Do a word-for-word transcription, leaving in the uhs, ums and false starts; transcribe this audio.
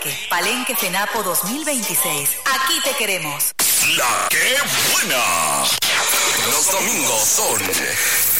Palenque FENAPO dos mil veintiséis. Aquí te queremos. La que buena. Los domingos son